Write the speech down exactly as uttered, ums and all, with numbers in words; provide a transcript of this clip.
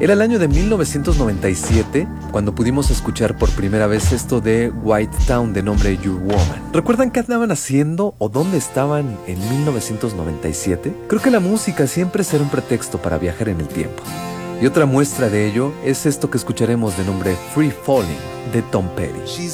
Era el año de mil novecientos noventa y siete cuando pudimos escuchar por primera vez esto de White Town de nombre Your Woman. ¿Recuerdan qué andaban haciendo o dónde estaban en mil novecientos noventa y siete? Creo que la música siempre será un pretexto para viajar en el tiempo. Y otra muestra de ello es esto que escucharemos de nombre Free Falling de Tom Petty.